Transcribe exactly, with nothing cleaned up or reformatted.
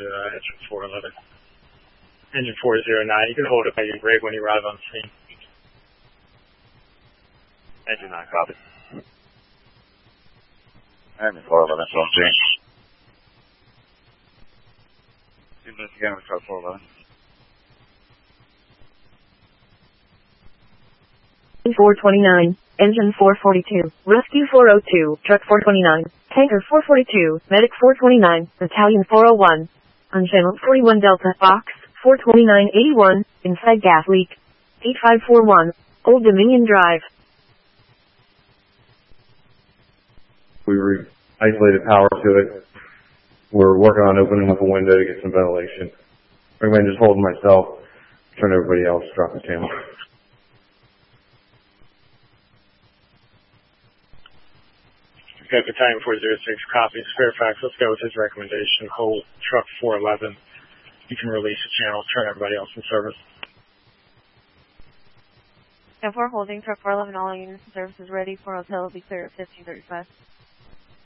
uh, engine four eleven. Engine four zero nine, you can hold it by your rig when you arrive on scene. Engine nine, copy. Engine four eleven, on scene. Two minutes again with truck four eleven. four twenty-nine, engine four forty-two, rescue four oh two, truck four twenty-nine, tanker four forty-two, medic four twenty-nine, battalion four oh one. On channel forty-one Delta, box four twenty-nine eighty-one, inside gas leak. eight five four one, Old Dominion Drive. We re isolated power to it. We're working on opening up a window to get some ventilation. I recommend just holding myself, turn everybody else, drop the channel. Okay, Battalion four oh six copies. Fairfax, let's go with his recommendation. Hold truck four eleven. You can release the channel, turn everybody else in service. ten four holding, truck four eleven, all units in service is ready for hotel will be clear at fifteen thirty-five.